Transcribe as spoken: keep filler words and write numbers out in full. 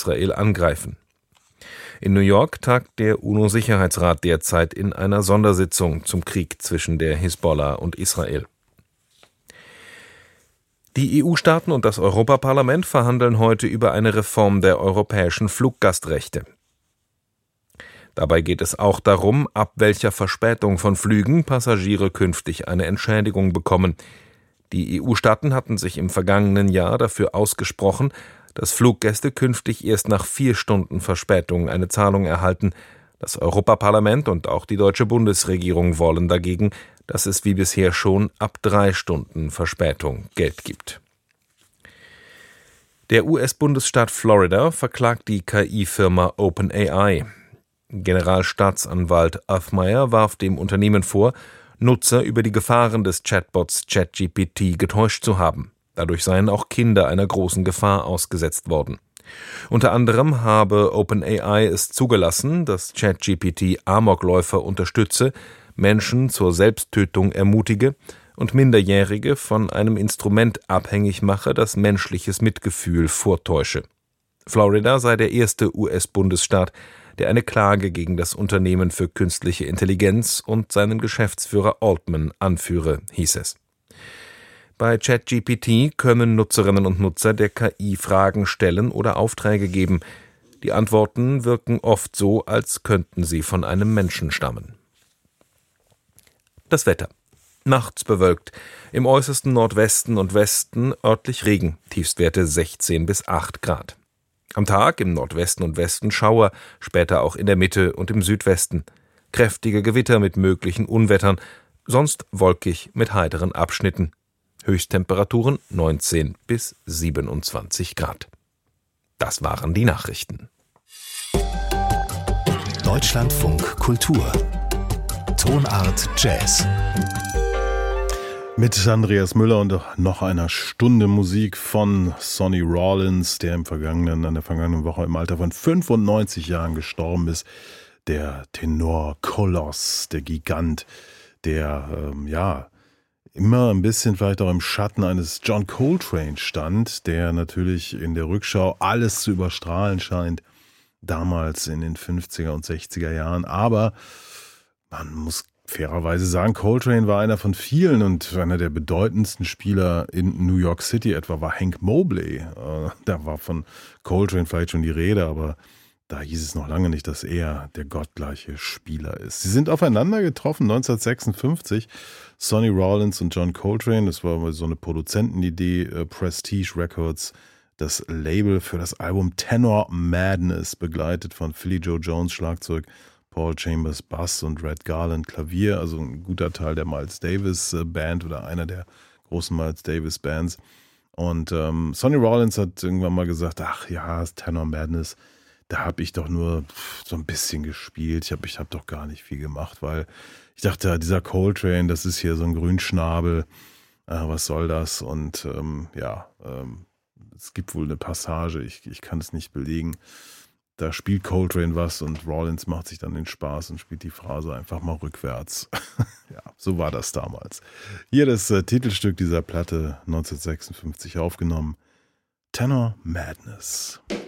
Israel angreifen. In New York tagt der UNO-Sicherheitsrat derzeit in einer Sondersitzung zum Krieg zwischen der Hisbollah und Israel. Die E U-Staaten und das Europaparlament verhandeln heute über eine Reform der europäischen Fluggastrechte. Dabei geht es auch darum, ab welcher Verspätung von Flügen Passagiere künftig eine Entschädigung bekommen. Die E U-Staaten hatten sich im vergangenen Jahr dafür ausgesprochen, dass Fluggäste künftig erst nach vier Stunden Verspätung eine Zahlung erhalten. Das Europaparlament und auch die deutsche Bundesregierung wollen dagegen, dass es wie bisher schon ab drei Stunden Verspätung Geld gibt. Der U S-Bundesstaat Florida verklagt die K I-Firma OpenAI. Generalstaatsanwalt Othmeier warf dem Unternehmen vor, Nutzer über die Gefahren des Chatbots ChatGPT getäuscht zu haben. Dadurch seien auch Kinder einer großen Gefahr ausgesetzt worden. Unter anderem habe OpenAI es zugelassen, dass ChatGPT Amokläufer unterstütze, Menschen zur Selbsttötung ermutige und Minderjährige von einem Instrument abhängig mache, das menschliches Mitgefühl vortäusche. Florida sei der erste U S-Bundesstaat, der eine Klage gegen das Unternehmen für künstliche Intelligenz und seinen Geschäftsführer Altman anführe, hieß es. Bei ChatGPT können Nutzerinnen und Nutzer der K I Fragen stellen oder Aufträge geben. Die Antworten wirken oft so, als könnten sie von einem Menschen stammen. Das Wetter. Nachts bewölkt. Im äußersten Nordwesten und Westen örtlich Regen. Tiefstwerte sechzehn bis acht Grad. Am Tag im Nordwesten und Westen Schauer, später auch in der Mitte und im Südwesten. Kräftige Gewitter mit möglichen Unwettern, sonst wolkig mit heiteren Abschnitten. Höchsttemperaturen neunzehn bis siebenundzwanzig Grad. Das waren die Nachrichten. Deutschlandfunk Kultur. Tonart Jazz. Mit Andreas Müller und noch einer Stunde Musik von Sonny Rollins, der im vergangenen, an der vergangenen Woche im Alter von fünfundneunzig Jahren gestorben ist. Der Tenor-Koloss, der Gigant, der, ähm, ja, immer ein bisschen vielleicht auch im Schatten eines John Coltrane stand, der natürlich in der Rückschau alles zu überstrahlen scheint, damals in den fünfziger und sechziger Jahren. Aber man muss fairerweise sagen, Coltrane war einer von vielen und einer der bedeutendsten Spieler in New York City etwa war Hank Mobley. Äh, da war von Coltrane vielleicht schon die Rede, aber da hieß es noch lange nicht, dass er der gottgleiche Spieler ist. Sie sind aufeinander getroffen neunzehnhundertsechsundfünfzig, Sonny Rollins und John Coltrane. Das war so eine Produzentenidee, äh, Prestige Records, das Label für das Album Tenor Madness, begleitet von Philly Joe Jones Schlagzeug, Paul Chambers Bass und Red Garland Klavier, also ein guter Teil der Miles Davis Band oder einer der großen Miles Davis Bands. Und ähm, Sonny Rollins hat irgendwann mal gesagt, ach ja, Tenor Madness, da habe ich doch nur so ein bisschen gespielt, ich habe ich hab doch gar nicht viel gemacht, weil ich dachte, dieser Coltrane, das ist hier so ein Grünschnabel, äh, was soll das? Und ähm, ja, ähm, es gibt wohl eine Passage, ich, ich kann es nicht belegen. Da spielt Coltrane was und Rollins macht sich dann den Spaß und spielt die Phrase einfach mal rückwärts. Ja, so war das damals. Hier das äh, Titelstück dieser Platte neunzehnhundertsechsundfünfzig aufgenommen. Tenor Madness.